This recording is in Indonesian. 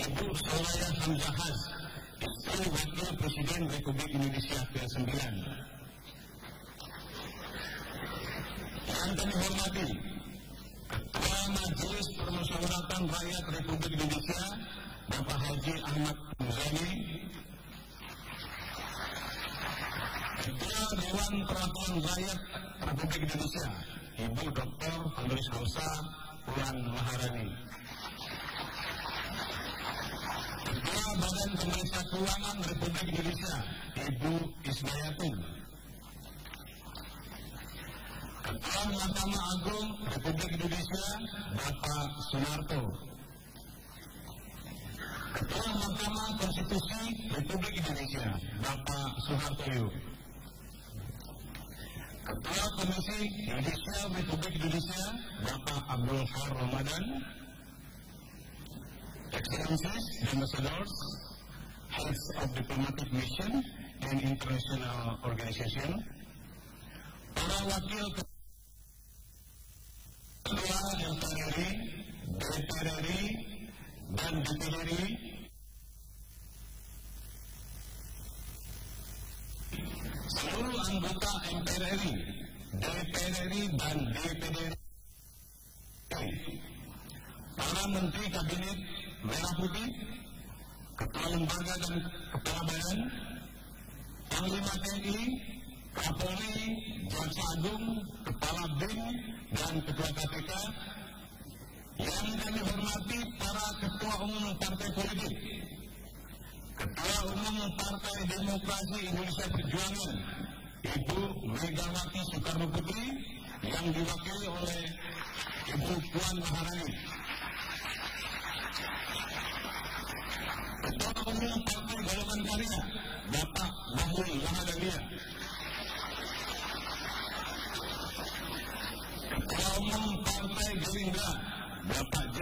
Ibu Soraya Hamzahas, istri Wakil Presiden Republik Indonesia ke-9. Yang kami hormati Ketua Majelis Permusyawaratan Rakyat Republik Indonesia Bapak Haji Ahmad Muzani, Ketua Dewan Perwakilan Rakyat Republik Indonesia Ibu Dr. Honoris Causa Puan Maharani, Ketua Badan Pemeriksa Keuangan Republik Indonesia Ibu Ismayatun, Ketua Mahkamah Agung Republik Indonesia Bapak Sunarto, Ketua Mahkamah Konstitusi Republik Indonesia Bapak Soehartoyo, Ketua Komisi Yudisial Republik Indonesia Bapak Abdul Har Ramadan, Excellencies, Ambassadors, Heads of Diplomatic Mission and International Organization, para wakil Ketua MPR RI, DPR RI, dan DPD RI, seluruh anggota MPR RI, DPR RI, dan DPD RI, para Menteri Kabinet Merah Putih, Kepala Lembaga dan Kepala Badan, Panglima TNI, Kapolri, Jaksa Agung, Kepala BIN, dan Ketua KPK. Yang kami hormati para Ketua Umum Partai Politik, Ketua Umum Partai Demokrasi Indonesia Perjuangan Ibu Megawati Soekarno Putri yang diwakili oleh Ibu Puan Maharani, Ketua Umum Partai Golongan Karya Bapak Bahlil Lahadalia, Ketua Umum Partai Gerindra Bapak J.